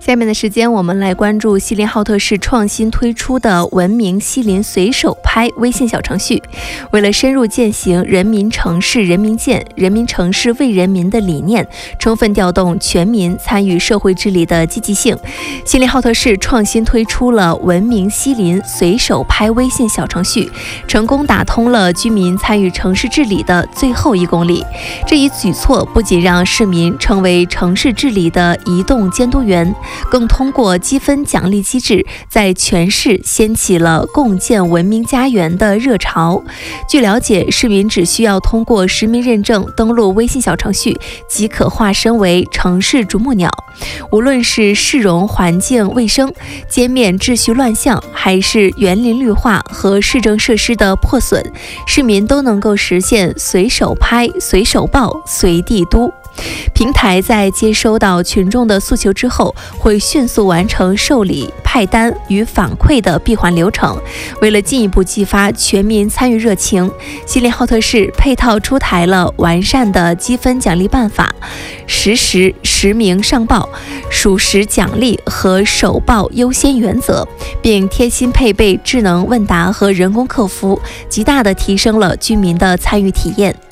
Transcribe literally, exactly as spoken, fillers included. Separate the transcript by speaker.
Speaker 1: 下面的时间，我们来关注锡林浩特市创新推出的文明锡林随手拍微信小程序。为了深入践行人民城市人民建、人民城市为人民的理念，充分调动全民参与社会治理的积极性，锡林浩特市创新推出了文明锡林随手拍微信小程序，成功打通了居民参与城市治理的最后一公里。这一举措不仅让市民成为城市治理的移动监督员，更通过积分奖励机制，在全市掀起了共建文明家园的热潮。据了解，市民只需要通过实名认证登录微信小程序，即可化身为城市啄木鸟。无论是市容环境卫生、街面秩序乱象，还是园林绿化和市政设施的破损，市民都能够实现随手拍、随手报、随地督。平台在接收到群众的诉求之后，会迅速完成受理、派单与反馈的闭环流程。为了进一步激发全民参与热情，锡林浩特市配套出台了完善的积分奖励办法，实时实名上报、属实奖励和首报优先原则，并贴心配备智能问答和人工客服，极大地提升了居民的参与体验。